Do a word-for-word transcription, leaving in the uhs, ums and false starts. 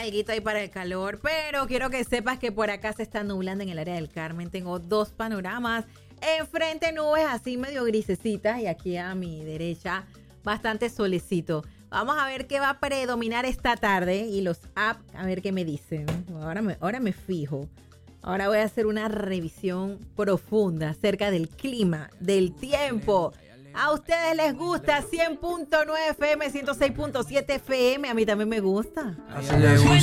alguito ahí para el calor, pero quiero que sepas que por acá se está nublando en el área del Carmen. Tengo dos panoramas. Enfrente nubes así medio grisecitas y aquí a mi derecha bastante solecito. Vamos a ver qué va a predominar esta tarde y los apps, a ver qué me dicen. Ahora me, ahora me fijo. Ahora voy a hacer una revisión profunda acerca del clima, del tiempo. A ustedes les gusta cien punto nueve F M, ciento seis punto siete F M. A mí también me gusta. A ella le gusta.